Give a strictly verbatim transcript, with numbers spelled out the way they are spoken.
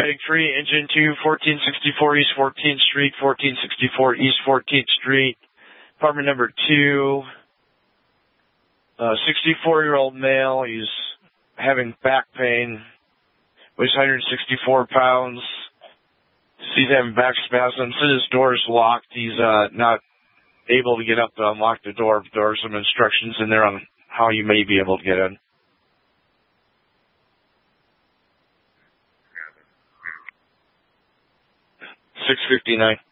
Heading three, engine two, fourteen sixty-four East fourteenth Street, fourteen sixty-four East fourteenth Street. Apartment number two, uh, sixty-four-year-old male. He's having back pain. Weighs one hundred sixty-four pounds. He's having back spasms. His door is locked. He's uh, not able to get up to unlock the door. There are some instructions in there on how you may be able to get in. six fifty-nine.